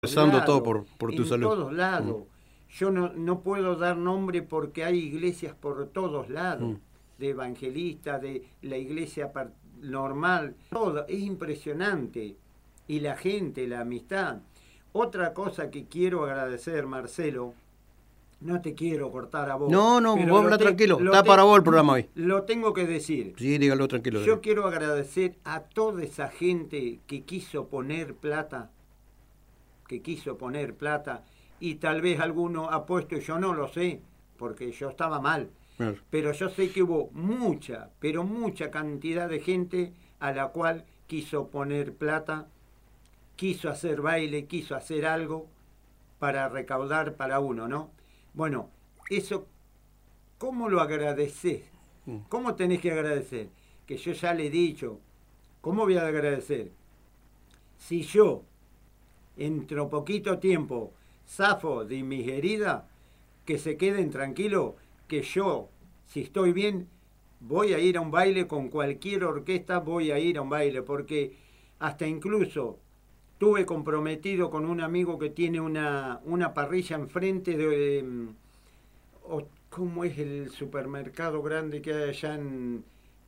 Rezando todo por tu en salud. todos lados. Yo no puedo dar nombre porque hay iglesias por todos lados, de evangelistas, de la iglesia normal, todo, es impresionante. Y la gente, la amistad. Otra cosa que quiero agradecer, Marcelo, no te quiero cortar a vos. No, pero vos habla tranquilo, está para vos el programa hoy. Lo tengo que decir. Sí, dígalo tranquilo. Yo quiero agradecer a toda esa gente que quiso poner plata, y tal vez alguno ha puesto, y yo no lo sé, porque yo estaba mal, Claro. pero yo sé que hubo mucha, pero mucha cantidad de gente a la cual quiso poner plata, quiso hacer baile, quiso hacer algo para recaudar para uno, ¿no? Bueno, eso, ¿cómo lo agradeces? ¿Cómo tenés que agradecer? Que yo ya le he dicho, ¿cómo voy a agradecer? Si yo, entre poquito tiempo, zafo de mis heridas, que se queden tranquilos, que yo, si estoy bien, voy a ir a un baile con cualquier orquesta, voy a ir a un baile, porque hasta incluso estuve comprometido con un amigo que tiene una parrilla enfrente de... ¿Cómo es el supermercado grande que hay allá en...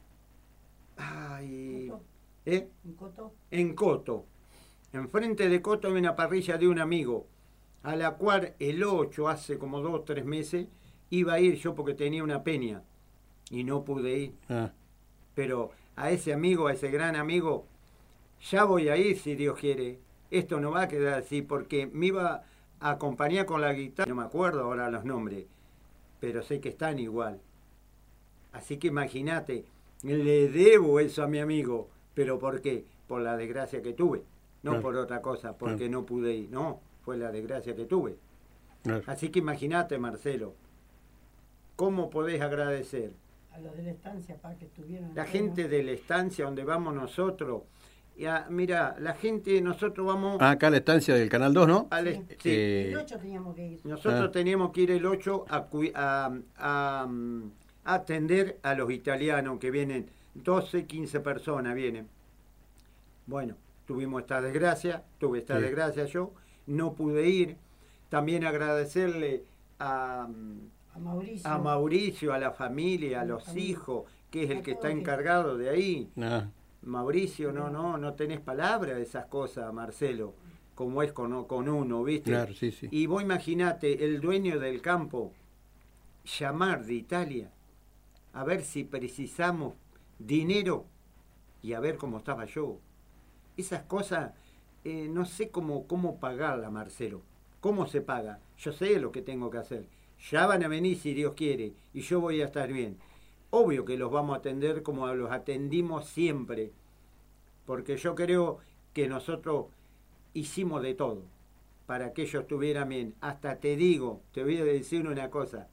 Ay, ¿eh? ¿En Coto? En Coto. Enfrente de Coto hay una parrilla de un amigo, a la cual el 8, hace como 2 o 3 meses, iba a ir yo porque tenía una peña y no pude ir. Pero a ese amigo, a ese gran amigo, ya voy a ir si Dios quiere. Esto no va a quedar así porque me iba a acompañar con la guitarra, no me acuerdo ahora los nombres, pero sé que están igual. Así que imagínate, le debo eso a mi amigo. ¿Pero por qué? Por la desgracia que tuve. No Claro. por otra cosa, porque no pude ir. No, fue la desgracia que tuve. Claro. Así que imagínate, Marcelo, ¿cómo podés agradecer? A los de la estancia, para que estuvieron. La gente de la estancia donde vamos nosotros. Ya, mira, la gente, nosotros vamos... Acá a la estancia del Canal 2, ¿no? Sí. El 8 teníamos que ir. Nosotros teníamos que ir el 8 a atender a los italianos que vienen, 12, 15 personas vienen. Bueno, tuve esta desgracia yo, no pude ir. También agradecerle a Mauricio, a la familia, a los hijos, que es el que está encargado de ahí. Mauricio, no tenés palabra de esas cosas, Marcelo, como es con uno, ¿viste? Claro, sí, sí. Y vos imaginate, el dueño del campo, llamar de Italia, a ver si precisamos dinero y a ver cómo estaba yo. Esas cosas, no sé cómo pagarla, Marcelo. ¿Cómo se paga? Yo sé lo que tengo que hacer. Ya van a venir si Dios quiere y yo voy a estar bien. Obvio que los vamos a atender como los atendimos siempre, porque yo creo que nosotros hicimos de todo para que ellos estuvieran bien. Hasta te voy a decir una cosa.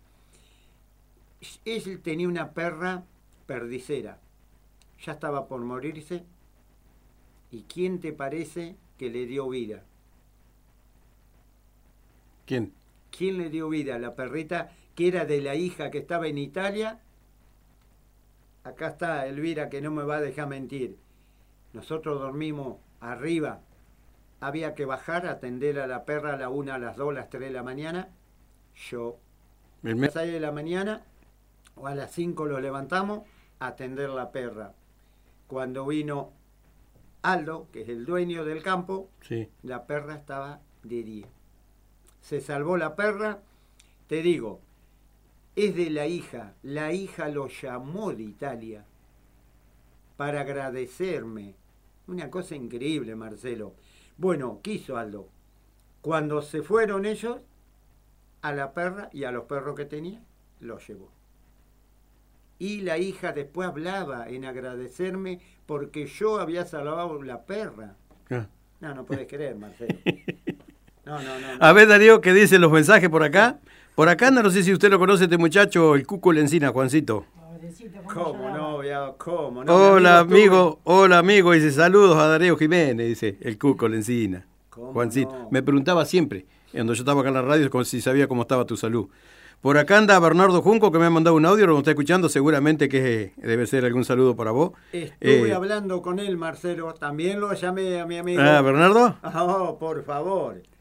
Él tenía una perra perdicera, ya estaba por morirse, ¿y quién te parece que le dio vida? ¿Quién? ¿Quién le dio vida? La perrita que era de la hija que estaba en Italia. Acá está Elvira, que no me va a dejar mentir. Nosotros dormimos arriba. Había que bajar a atender a la perra a la 1, a las 2, a las 3 de la mañana. Yo, a las 6 de la mañana o a las 5 lo levantamos a atender la perra. Cuando vino Aldo, que es el dueño del campo, sí, la perra estaba de día. Se salvó la perra, te digo, es de la hija lo llamó de Italia para agradecerme. Una cosa increíble, Marcelo. Bueno, ¿qué hizo Aldo? Cuando se fueron ellos, a la perra y a los perros que tenía, los llevó. Y la hija después hablaba en agradecerme porque yo había salvado la perra. No puedes creer, Marcelo. No. A ver, Darío, ¿qué dicen los mensajes por acá? Por acá no sé si usted lo conoce, este muchacho, el Cuco Lencina, Juancito. ¿Cómo no? Hola, amigo, dice, saludos a Darío Jiménez, dice, el Cuco Lencina. Juancito, no? Me preguntaba siempre, cuando yo estaba acá en la radio, como si sabía cómo estaba tu salud. Por acá anda Bernardo Junco, que me ha mandado un audio, lo está escuchando, seguramente que debe ser algún saludo para vos. Estuve hablando con él, Marcelo, también lo llamé a mi amigo. ¿Bernardo? Oh, por favor.